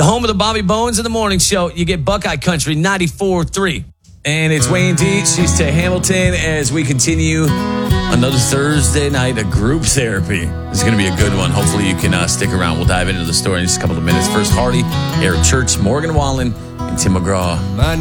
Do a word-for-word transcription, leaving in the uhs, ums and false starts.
the home of the Bobby Bones in the Morning Show. You get Buckeye Country ninety-four three. And it's Wayne D. She's to Hamilton as we continue another Thursday night of group therapy. This is going to be a good one. Hopefully you can uh, stick around. We'll dive into the story in just a couple of minutes. First, Hardy, Eric Church, Morgan Wallen, and Tim McGraw.